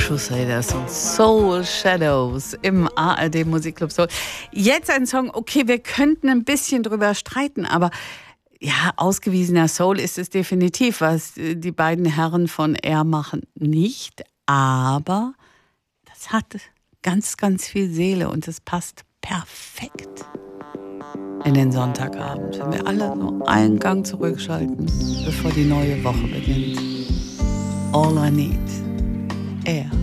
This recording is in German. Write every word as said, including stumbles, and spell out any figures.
Crusaders und Soul Shadows im A R D Musikclub Soul. Jetzt ein Song, okay, wir könnten ein bisschen drüber streiten, aber ja, ausgewiesener Soul ist es definitiv, was die beiden Herren von Air machen, nicht. Aber das hat ganz, ganz viel Seele und es passt perfekt in den Sonntagabend, wenn wir alle nur einen Gang zurückschalten, bevor die neue Woche beginnt. All I Need, Air.